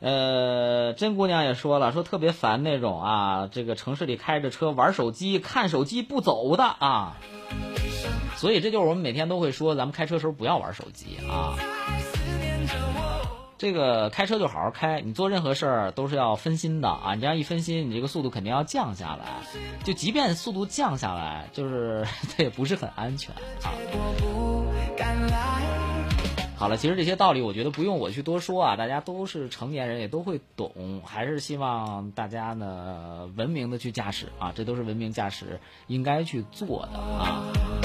甄姑娘也说了，说特别烦那种啊，这个城市里开着车玩手机、看手机不走的啊。所以这就是我们每天都会说，咱们开车时候不要玩手机啊。这个开车就好好开，你做任何事儿都是要分心的啊！你这样一分心，你这个速度肯定要降下来。就即便速度降下来，就是它也不是很安全啊。好了，其实这些道理我觉得不用我去多说啊，大家都是成年人，也都会懂。还是希望大家呢文明的去驾驶啊，这都是文明驾驶应该去做的啊。